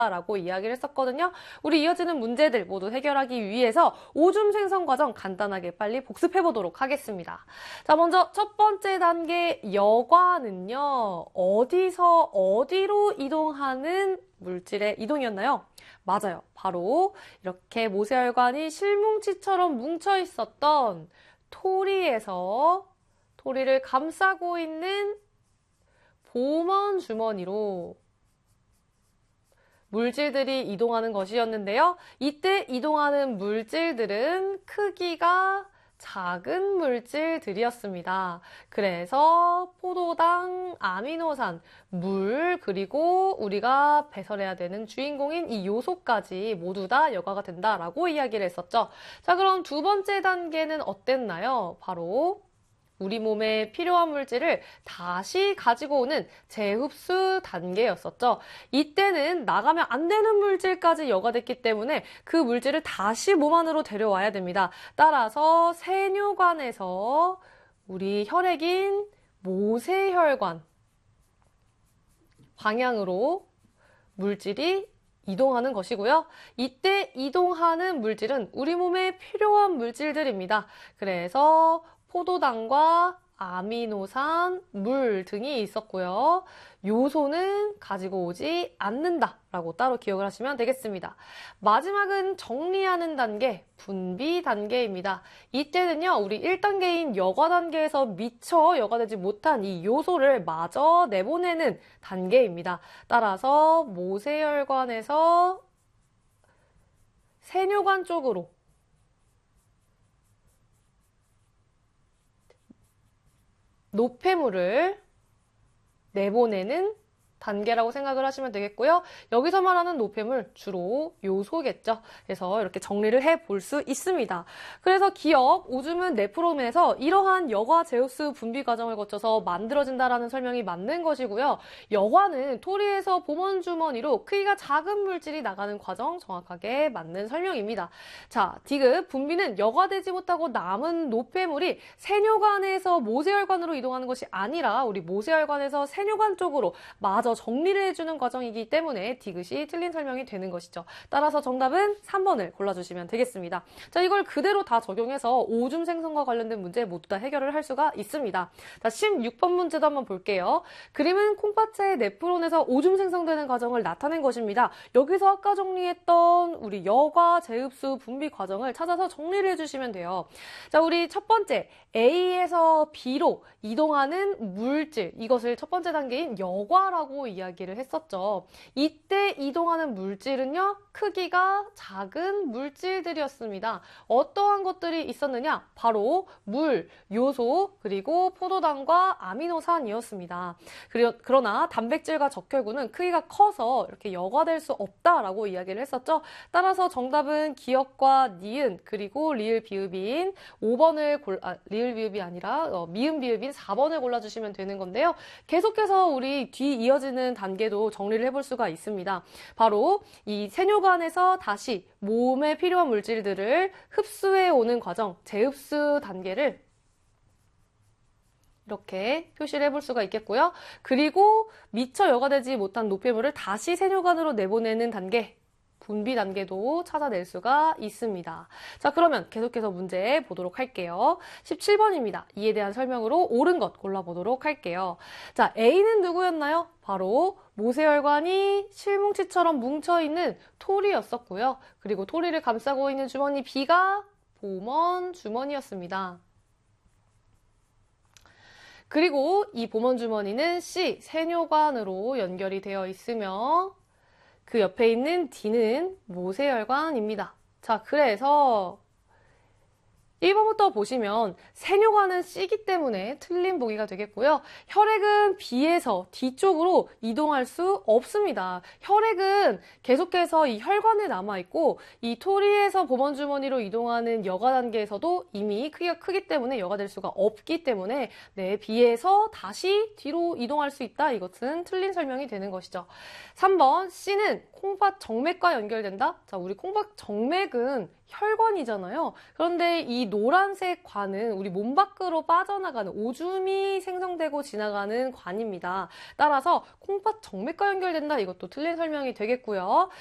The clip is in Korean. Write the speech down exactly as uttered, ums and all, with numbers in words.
라고 이야기를 했었거든요. 우리 이어지는 문제들 모두 해결하기 위해서 오줌 생성 과정 간단하게 빨리 복습해 보도록 하겠습니다. 자, 먼저 첫 번째 단계 여과는요. 어디서 어디로 이동하는 물질의 이동이었나요? 맞아요. 바로 이렇게 모세혈관이 실뭉치처럼 뭉쳐 있었던 토리에서 토리를 감싸고 있는 보먼 주머니로 물질들이 이동하는 것이었는데요. 이때 이동하는 물질들은 크기가 작은 물질들이었습니다. 그래서 포도당, 아미노산, 물, 그리고 우리가 배설해야 되는 주인공인 이 요소까지 모두 다 여과가 된다라고 이야기를 했었죠. 자, 그럼 두 번째 단계는 어땠나요? 바로 우리 몸에 필요한 물질을 다시 가지고 오는 재흡수 단계였었죠. 이때는 나가면 안 되는 물질까지 여과됐기 때문에 그 물질을 다시 몸 안으로 데려와야 됩니다. 따라서 세뇨관에서 우리 혈액인 모세혈관 방향으로 물질이 이동하는 것이고요. 이때 이동하는 물질은 우리 몸에 필요한 물질들입니다. 그래서 포도당과 아미노산, 물 등이 있었고요. 요소는 가지고 오지 않는다라고 따로 기억을 하시면 되겠습니다. 마지막은 정리하는 단계, 분비 단계입니다. 이때는요, 우리 일 단계인 여과 단계에서 미처 여과되지 못한 이 요소를 마저 내보내는 단계입니다. 따라서 모세혈관에서 세뇨관 쪽으로 노폐물을 내보내는 단계라고 생각을 하시면 되겠고요. 여기서 말하는 노폐물 주로 요소겠죠. 그래서 이렇게 정리를 해볼 수 있습니다. 그래서 기억, 오줌은 네프롬에서 이러한 여과 제흡수 분비 과정을 거쳐서 만들어진다라는 설명이 맞는 것이고요. 여과는 토리에서 보먼 주머니로 크기가 작은 물질이 나가는 과정 정확하게 맞는 설명입니다. 자, 디귿, 분비는 여과되지 못하고 남은 노폐물이 세뇨관에서 모세혈관으로 이동하는 것이 아니라 우리 모세혈관에서 세뇨관 쪽으로 마저 정리를 해주는 과정이기 때문에 디귿이 틀린 설명이 되는 것이죠. 따라서 정답은 삼 번을 골라주시면 되겠습니다. 자, 이걸 그대로 다 적용해서 오줌 생성과 관련된 문제 모두 다 해결을 할 수가 있습니다. 자, 십육 번 문제도 한번 볼게요. 그림은 콩팥의 네프론에서 오줌 생성되는 과정을 나타낸 것입니다. 여기서 아까 정리했던 우리 여과, 재흡수, 분비 과정을 찾아서 정리를 해주시면 돼요. 자, 우리 첫 번째 A에서 B로 이동하는 물질, 이것을 첫 번째 단계인 여과라고 이야기를 했었죠. 이때 이동하는 물질은요, 크기가 작은 물질들이었습니다. 어떠한 것들이 있었느냐? 바로 물, 요소, 그리고 포도당과 아미노산이었습니다. 그리고, 그러나 단백질과 적혈구는 크기가 커서 이렇게 여과될 수 없다라고 이야기를 했었죠. 따라서 정답은 기역과 니은, 그리고 리을 비읍인 오 번을 골, 아, 리을 비읍이 아니라 어, 미음 비읍인 사 번을 골라주시면 되는 건데요. 계속해서 우리 뒤 이어지는 단계도 정리를 해볼 수가 있습니다. 바로 이 세뇨관에서 다시 몸에 필요한 물질들을 흡수해 오는 과정, 재흡수 단계를 이렇게 표시를 해볼 수가 있겠고요. 그리고 미처 여과되지 못한 노폐물을 다시 세뇨관으로 내보내는 단계, 분비 단계도 찾아낼 수가 있습니다. 자, 그러면 계속해서 문제 보도록 할게요. 십칠 번입니다. 이에 대한 설명으로 옳은 것 골라보도록 할게요. 자, A는 누구였나요? 바로 모세혈관이 실뭉치처럼 뭉쳐있는 토리였었고요. 그리고 토리를 감싸고 있는 주머니 B가 보먼 주머니였습니다. 그리고 이 보먼 주머니는 C, 세뇨관으로 연결이 되어 있으며 그 옆에 있는 D는 모세혈관입니다. 자, 그래서 일 번부터 보시면 세뇨관은 C이기 때문에 틀린 보기가 되겠고요. 혈액은 B에서 D 쪽으로 이동할 수 없습니다. 혈액은 계속해서 이 혈관에 남아있고 이 토리에서 보먼 주머니로 이동하는 여과 단계에서도 이미 크기가 크기 때문에 여과될 수가 없기 때문에 네, B에서 다시 D로 이동할 수 있다. 이것은 틀린 설명이 되는 것이죠. 삼 번 C는 콩팥 정맥과 연결된다. 자, 우리 콩팥 정맥은 혈관이잖아요. 그런데 이 노란색 관은 우리 몸 밖으로 빠져나가는 오줌이 생성되고 지나가는 관입니다. 따라서 콩팥 정맥과 연결된다. 이것도 틀린 설명이 되겠고요.